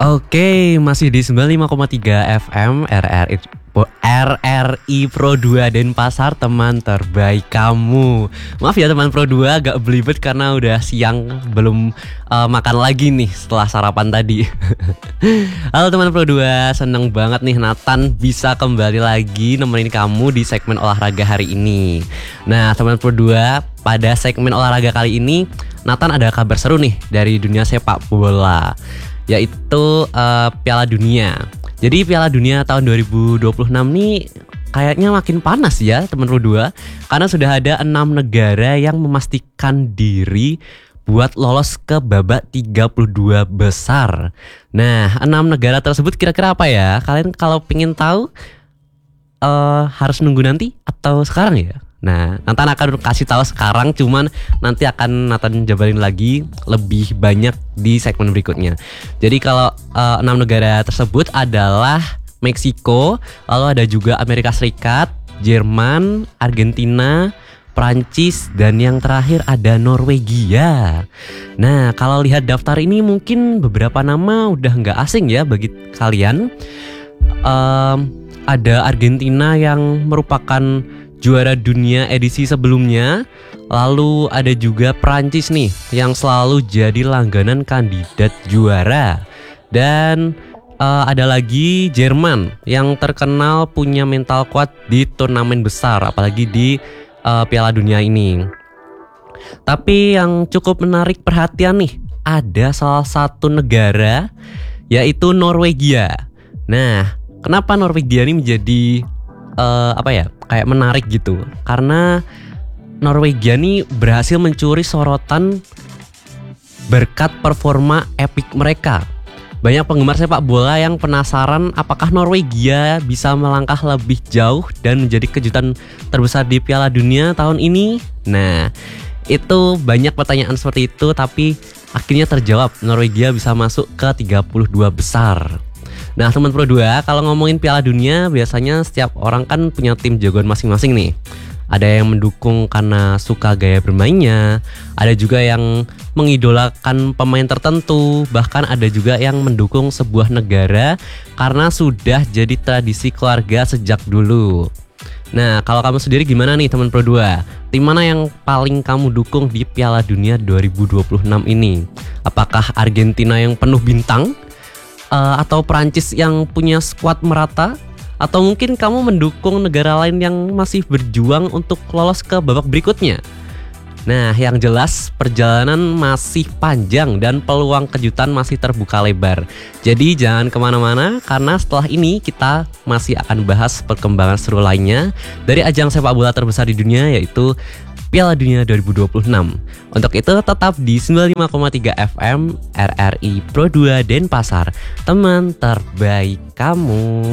Oke, masih di 95,3 FM RRI Pro 2 Denpasar, teman terbaik kamu. Maaf ya teman Pro 2, agak belibet karena udah siang belum makan lagi nih setelah sarapan tadi. Halo teman Pro 2, seneng banget nih Nathan bisa kembali lagi nemenin kamu di segmen olahraga hari ini. Nah teman Pro 2, pada segmen olahraga kali ini Nathan ada kabar seru nih dari dunia sepak bola, yaitu Piala Dunia. Jadi Piala Dunia tahun 2026 nih kayaknya makin panas ya teman Pro 2, karena sudah ada 6 negara yang memastikan diri buat lolos ke babak 32 besar. Nah 6 negara tersebut kira-kira apa ya? Kalian kalau pengen tahu harus nunggu nanti atau sekarang ya? Nah, Nathan akan kasih tahu sekarang, cuman nanti akan Nathan jabarin lagi lebih banyak di segmen berikutnya. Jadi kalau 6 negara tersebut adalah Meksiko, lalu ada juga Amerika Serikat, Jerman, Argentina, Prancis, dan yang terakhir ada Norwegia. Nah, kalau lihat daftar ini mungkin beberapa nama udah nggak asing ya bagi kalian. Ada Argentina yang merupakan juara dunia edisi sebelumnya. Lalu ada juga Prancis nih yang selalu jadi langganan kandidat juara. Dan ada lagi Jerman yang terkenal punya mental kuat di turnamen besar, apalagi di Piala Dunia ini. Tapi yang cukup menarik perhatian nih, ada salah satu negara yaitu Norwegia. Nah, kenapa Norwegia ini menjadi kayak menarik gitu? Karena Norwegia nih berhasil mencuri sorotan berkat performa epik mereka. Banyak penggemar sepak bola yang penasaran apakah Norwegia bisa melangkah lebih jauh dan menjadi kejutan terbesar di Piala Dunia tahun ini. Nah, itu banyak pertanyaan seperti itu, tapi akhirnya terjawab. Norwegia bisa masuk ke 32 besar. Nah teman Pro 2, kalau ngomongin Piala Dunia biasanya setiap orang kan punya tim jagoan masing-masing nih. Ada yang mendukung karena suka gaya bermainnya, ada juga yang mengidolakan pemain tertentu, bahkan ada juga yang mendukung sebuah negara karena sudah jadi tradisi keluarga sejak dulu. Nah kalau kamu sendiri gimana nih teman Pro 2? Tim mana yang paling kamu dukung di Piala Dunia 2026 ini? Apakah Argentina yang penuh bintang? Atau Prancis yang punya skuad merata? Atau mungkin kamu mendukung negara lain yang masih berjuang untuk lolos ke babak berikutnya? Nah yang jelas perjalanan masih panjang dan peluang kejutan masih terbuka lebar. Jadi jangan kemana-mana, karena setelah ini kita masih akan bahas perkembangan seru lainnya dari ajang sepak bola terbesar di dunia, yaitu Piala Dunia 2026. Untuk itu tetap di 95,3 FM RRI Pro 2 Denpasar, teman terbaik kamu.